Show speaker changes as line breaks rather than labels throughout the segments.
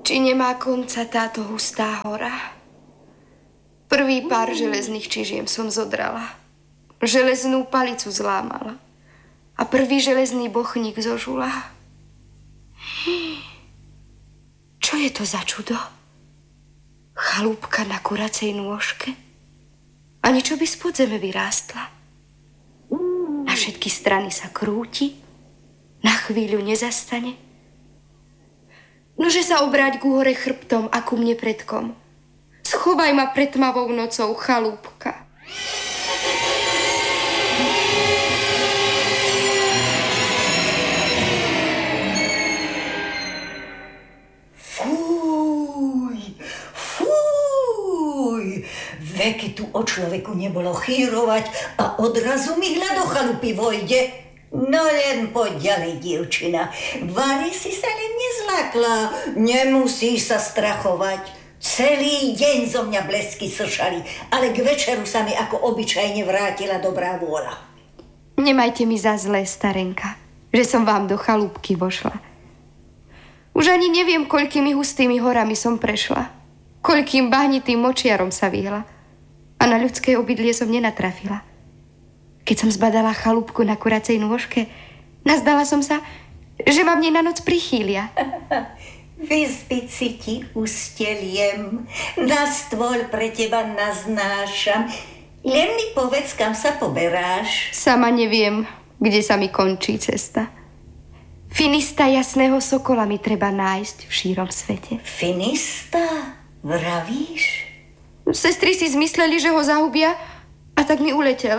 Či nemá konca táto hustá hora? Prvý pár železných čižiem som zodrala. Železnú palicu zlámala. A prvý železný bochník zožula. Čo je to za čudo? Chalúbka na kuracej nôžke? A niečo by spod zeme vyrástla. Na všetky strany sa krúti, na chvíľu nezastane. Nože sa obráť ku hore chrbtom a ku mne predkom. Schovaj ma pred tmavou nocou, chalúbka.
Veky tu o človeku nebolo chýrovať a odrazu mi hľa do chalupy vojde. No len poď ďalej, dievčina. Vary si sa len nezlákla. Nemusíš sa strachovať. Celý deň zo mňa blesky sršali, ale k večeru sa mi ako obyčajne vrátila dobrá vôľa.
Nemajte mi za zlé, starenka, že som vám do chalúbky vošla. Už ani neviem, koľkými hustými horami som prešla. Koľkým bahnitým močiarom sa vyhla. A na ľudské obydlie som nenatrafila. Keď som zbadala chalúbku na kuracej nôžke, nazdala som sa, že ma v nej na noc prichýlia.
Vyzbiť si ti usteliem, na stôl pre teba naznášam. Len mi povedz, kam sa poberáš.
Sama neviem, kde sa mi končí cesta. Finista jasného sokola mi treba nájsť v šírom svete.
Finista? Vravíš?
Sestry si zmysleli, že ho zahubia, a tak mi uletel.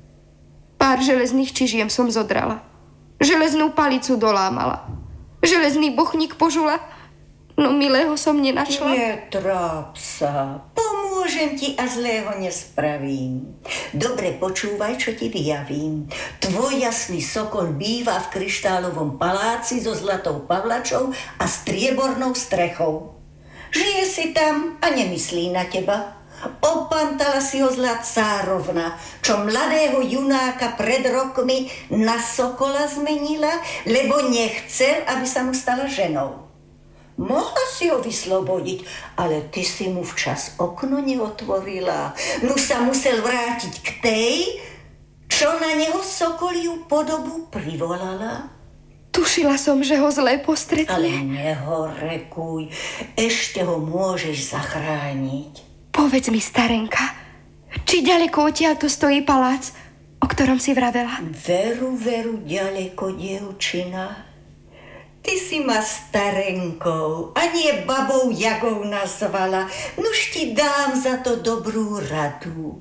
Pár železných čižiem som zodrala. Železnú palicu dolámala. Železný bochník požula, no milého som nenašla.
Netráp sa. Pomôžem ti a zlého nespravím. Dobre počúvaj, čo ti vyjavím. Tvoj jasný sokol býva v kryštálovom paláci so zlatou pavlačou a striebornou strechou. Žije si tam a nemyslí na teba. Opantala si ho zlá cárovna, čo mladého junáka pred rokmi na sokola zmenila, lebo nechcel, aby sa mu stala ženou. Mohla si ho vyslobodiť, ale ty si mu včas okno neotvorila. No sa musel vrátiť k tej, čo na neho sokoliu podobu privolala.
Tušila som, že ho zlé postretne.
Ale nehorekuj, ešte ho môžeš zachrániť.
Povedz mi, starenka, či ďaleko odtiaľto stojí palác, o ktorom si vravela?
Veru, ďaleko, dievčina. Ty si ma starenkou a nie babou Jagou nazvala. Nuž ti dám za to dobrú radu.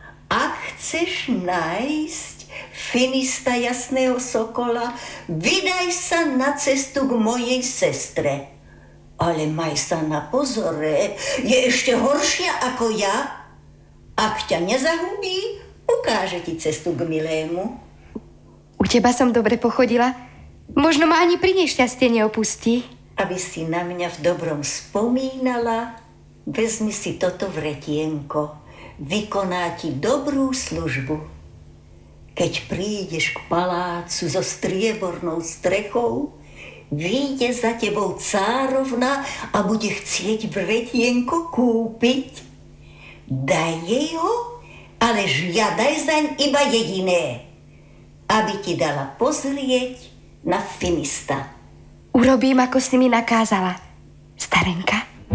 Ak chceš nájsť finista jasného sokola, vydaj sa na cestu k mojej sestre. Ale maj sa na pozore, je ešte horšia ako ja. Ak ťa nezahubí, ukáže ti cestu k milému.
U teba som dobre pochodila, možno ma ani pri nej šťastie neopustí.
Aby si na mňa v dobrom spomínala, vezmi si toto vretienko, vykoná ti dobrú službu. Keď prídeš k palácu so striebornou strechou, vyjde za tebou cárovna a bude chcieť vretienko kúpiť. Daj jej ho, ale žiadaj zaň iba jediné, aby ti dala pozrieť na finista.
Urobím, ako si mi nakázala, starenka.